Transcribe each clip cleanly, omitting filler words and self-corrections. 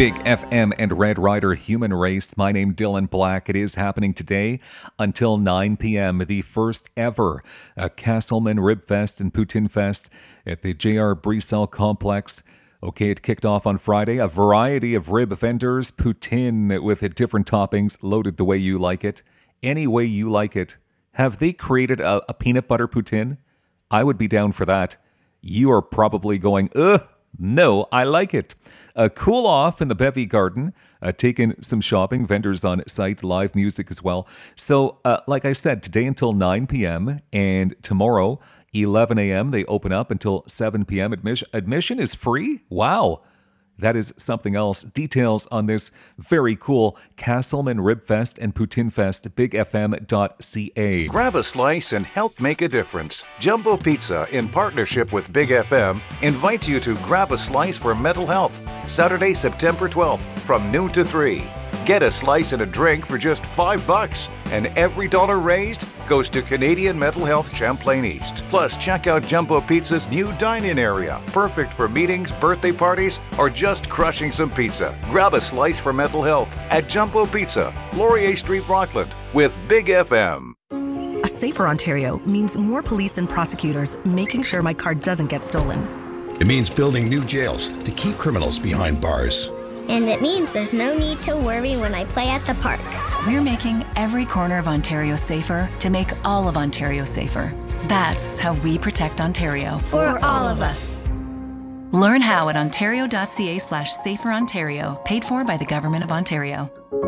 Big FM and Red Rider Human Race. My name Dylan Black. It is happening today until 9 p.m. The first ever Castleman Rib Fest and Poutine Fest at the J.R. Brisel Complex. Okay, it kicked off on Friday. A variety of rib vendors, poutine with different toppings, loaded the way you like it, any way you like it. Have they created a peanut butter poutine? I would be down for that. You are probably going, ugh. No, I like it. Cool off in the Bevy Garden, taking some shopping, vendors on site, live music as well. So, like I said, today until 9 p.m. and tomorrow, 11 a.m., they open up until 7 p.m. Admission is free? Wow. That is something else. Details on this very cool Castleman Rib Fest and Poutine Fest, bigfm.ca. Grab a slice and help make a difference. Jumbo Pizza, in partnership with Big FM, invites you to grab a slice for mental health. Saturday, September 12th, from noon to 3. Get a slice and a drink for just $5, and every dollar raised goes to Canadian Mental Health Champlain East. Plus, check out Jumbo Pizza's new dine-in area, perfect for meetings, birthday parties, or just crushing some pizza. Grab a slice for mental health at Jumbo Pizza, Laurier Street, Rockland, with Big FM. A safer Ontario means more police and prosecutors making sure my car doesn't get stolen. It means building new jails to keep criminals behind bars. And it means there's no need to worry when I play at the park. We're making every corner of Ontario safer to make all of Ontario safer. That's how we protect Ontario. For all of us. Learn how at ontario.ca/saferontario, paid for by the Government of Ontario.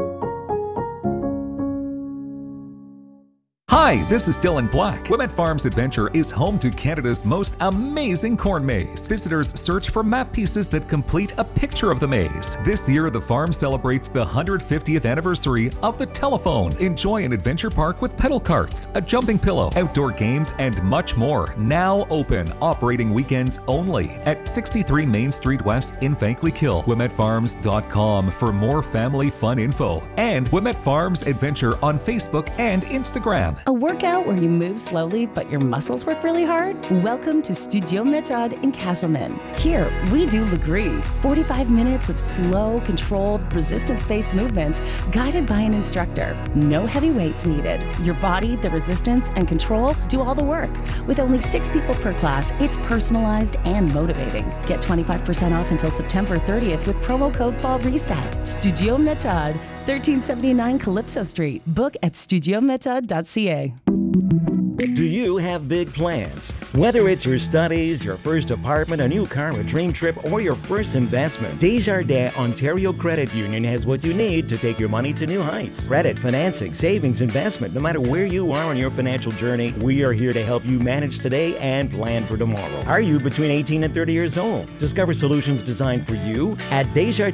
Hi, this is Dylan Black. Wilmette Farms Adventure is home to Canada's most amazing corn maze. Visitors search for map pieces that complete a picture of the maze. This year, the farm celebrates the 150th anniversary of the telephone. Enjoy an adventure park with pedal carts, a jumping pillow, outdoor games, and much more. Now open, operating weekends only at 63 Main Street West in Vankleek-Hill. WilmetteFarms.com for more family fun info. And Wilmette Farms Adventure on Facebook and Instagram. A workout where you move slowly but your muscles work really hard? Welcome to Studio Méthode in Castleman. Here, we do Legree, 45 minutes of slow, controlled, resistance-based movements guided by an instructor. No heavy weights needed. Your body, the resistance, and control do all the work. With only 6 people per class, it's personalized and motivating. Get 25% off until September 30th with promo code FALLRESET. Studio Méthode, 1379 Calypso Street. Book at studiométhode.ca. Do you have big plans? Whether it's your studies, your first apartment, a new car, a dream trip, or your first investment, Desjardins Ontario Credit Union has what you need to take your money to new heights. Credit, financing, savings, investment, no matter where you are on your financial journey, we are here to help you manage today and plan for tomorrow. Are you between 18 and 30 years old? Discover solutions designed for you at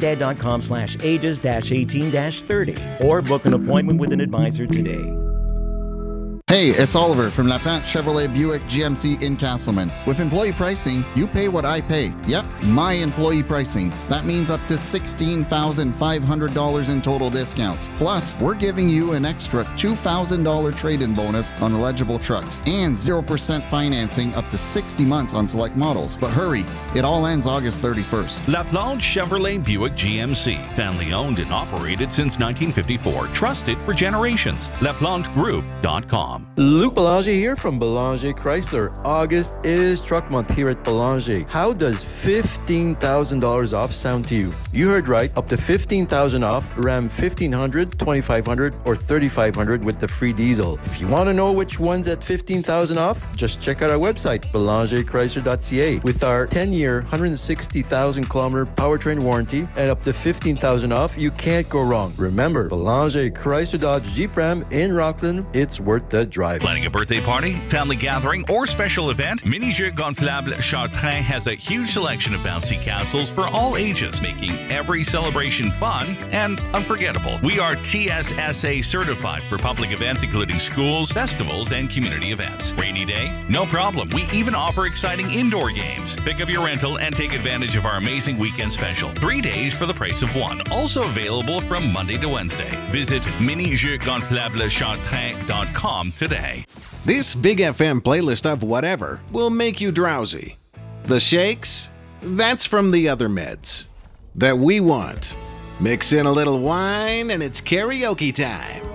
desjardins.com/ages-18-30 or book an appointment with an advisor today. Hey, it's Oliver from LaPlante Chevrolet Buick GMC in Castleman. With employee pricing, you pay what I pay. Yep, my employee pricing. That means up to $16,500 in total discounts. Plus, we're giving you an extra $2,000 trade-in bonus on eligible trucks and 0% financing up to 60 months on select models. But hurry, it all ends August 31st. LaPlante Chevrolet Buick GMC. Family owned and operated since 1954. Trusted for generations. LaPlantegroup.com. Luc Belanger here from Belanger Chrysler. August is truck month here at Belanger. How does $15,000 off sound to you? You heard right, up to $15,000 off Ram 1500, 2500, or 3500 with the free diesel. If you want to know which one's at $15,000 off, just check out our website, BelangerChrysler.ca. With our 10-year, 160,000-kilometer powertrain warranty and up to $15,000 off, you can't go wrong. Remember, Belanger Chrysler Dodge Jeep Ram in Rockland, it's worth the drive. Planning a birthday party, family gathering, or special event? Mini-Jeux Gonflable Chartrain has a huge selection of bouncy castles for all ages, making every celebration fun and unforgettable. We are TSSA certified for public events including schools, festivals, and community events. Rainy day? No problem. We even offer exciting indoor games. Pick up your rental and take advantage of our amazing weekend special. 3 days for the price of one. Also available from Monday to Wednesday. Visit minijeuxgonflableschartrain.com today. This Big FM playlist of whatever will make you drowsy. The shakes? That's from the other meds. That we want. Mix in a little wine and it's karaoke time.